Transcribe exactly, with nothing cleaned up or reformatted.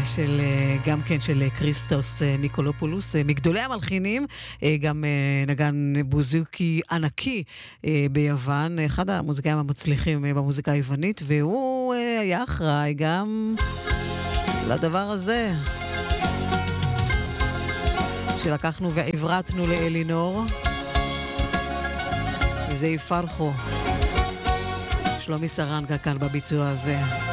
של, גם כן של קריסטוס ניקולופולוס, מגדולי המלחינים, גם נגן בוזוקי ענקי ביוון, אחד המוזיקאים המצליחים במוזיקה היוונית, והוא היה אחראי גם לדבר הזה שלקחנו ועברתנו לאלינור, וזה יפרחו שלומי סרנקה כאן בביצוע הזה.